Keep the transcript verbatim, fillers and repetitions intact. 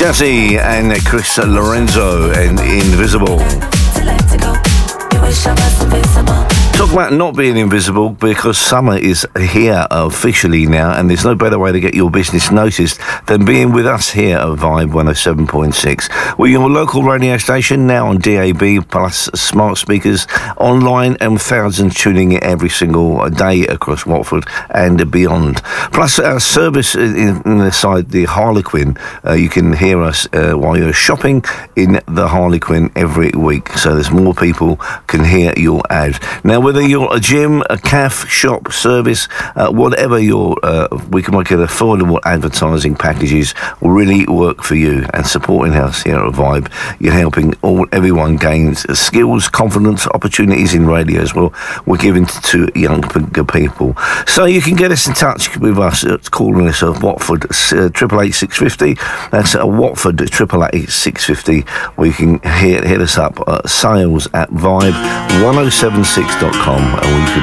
Jazzy and Chris Lorenzo and Invisible. Talk about not being invisible, because summer is here officially now, and there's no better way to get your business noticed than being with us here at Vibe one oh seven point six. We're your local radio station, now on D A B plus smart speakers, online, and thousands tuning in every single day across Watford and beyond. Plus our service in, inside the Harlequin. Uh, you can hear us uh, while you're shopping in the Harlequin every week, so there's more people can hear your ad. Now, whether you're a gym, a cafe, shop, service, uh, whatever your, uh, we can make it affordable advertising packages will really work for you. And supporting us here at Vibe, you're helping all everyone gain skills, confidence, opportunities in radio as well. We're giving to young people. So you can get us in touch with us, uh, calling us at Watford triple eight six fifty. That's a Watford triple eight six fifty. Or you can hit, hit us up at sales at vibe one oh seven six dot com, and we can